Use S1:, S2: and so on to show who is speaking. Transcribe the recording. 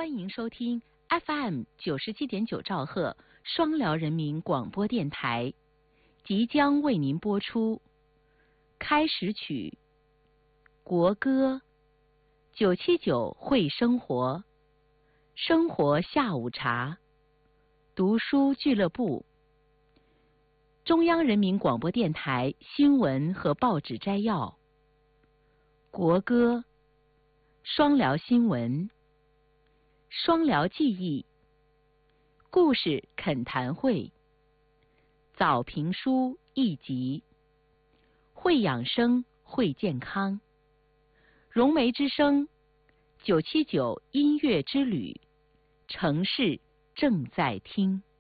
S1: 欢迎收听 FM97.9兆赫双辽人民广播电台，即将为您播出开始曲国歌979会生活，生活下午茶，读书俱乐部，中央人民广播电台新闻和报纸摘要，国歌，双辽新闻，双辽记忆，故事恳谈会，早评书一集，会养生会健康，融媒之声979音乐之旅，城市正在听。